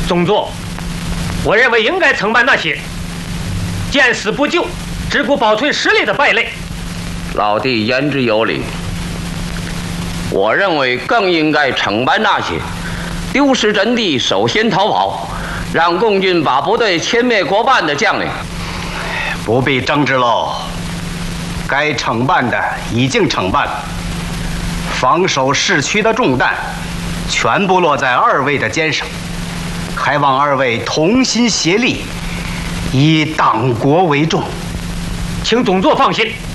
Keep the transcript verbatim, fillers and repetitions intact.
宗座，我认为应该惩办那些见死不救、只顾保存实力的败类。 老弟言之有理，我认为更应该惩办那些丢失阵地、首先逃跑，让共军把部队歼灭过半的将领。 不必争执喽，该惩办的已经惩办了，防守市区的重担全部落在二位的肩上，还望二位同心协力，以党国为重。 请宗座放心。